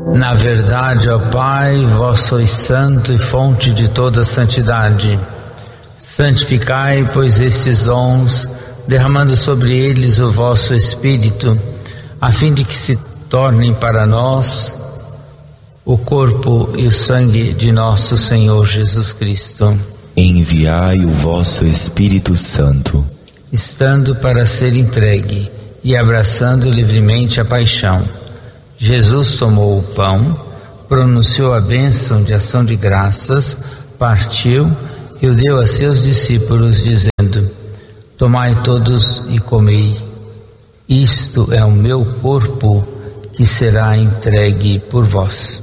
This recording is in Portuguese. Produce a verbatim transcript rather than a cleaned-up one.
Na verdade, ó Pai, vós sois santo e fonte de toda santidade. Santificai, pois, estes dons, derramando sobre eles o vosso Espírito, a fim de que se tornem para nós o corpo e o sangue de nosso Senhor Jesus Cristo. Enviai o vosso Espírito Santo, estando para ser entregue e abraçando livremente a paixão. Jesus tomou o pão, pronunciou a bênção de ação de graças, partiu e o deu a seus discípulos, dizendo: tomai todos e comei. Isto é o meu corpo que será entregue por vós.